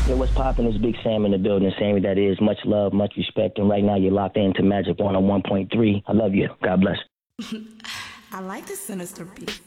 Yo, what's poppin'? It's Big Sam in the building. Sammy, that is. Much love, much respect. And right now you're locked into Magic 101.3. I love you. God bless. I like the sinister beat.